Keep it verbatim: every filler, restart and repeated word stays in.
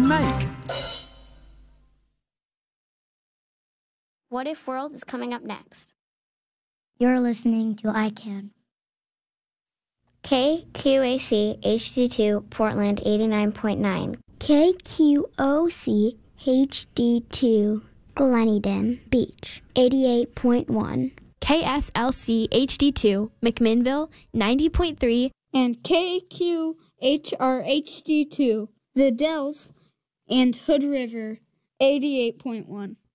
make. What If World is coming up next. You're listening to I CAN. K Q A C H D two Portland eighty-nine point nine. K Q O C H D two Gleneden Beach eighty-eight point one. K S L C H D two McMinnville ninety point three. And K Q H R H D two The Dells and Hood River eighty-eight point one.